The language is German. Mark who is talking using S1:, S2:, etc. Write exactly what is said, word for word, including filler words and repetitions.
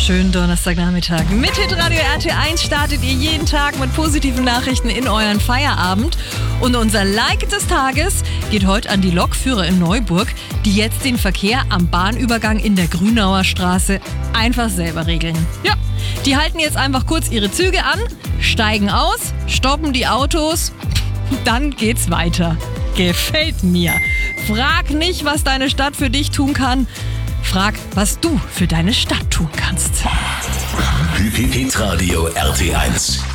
S1: Schönen Donnerstagnachmittag. Mit Hitradio R T eins startet ihr jeden Tag mit positiven Nachrichten in euren Feierabend. Und unser Like des Tages geht heute an die Lokführer in Neuburg, die jetzt den Verkehr am Bahnübergang in der Grünauer Straße einfach selber regeln. Ja, die halten jetzt einfach kurz ihre Züge an, steigen aus, stoppen die Autos, dann geht's weiter. Gefällt mir. Frag nicht, was deine Stadt für dich tun kann. Frag, was du für deine Stadt tun kannst.
S2: Hitradio R T eins.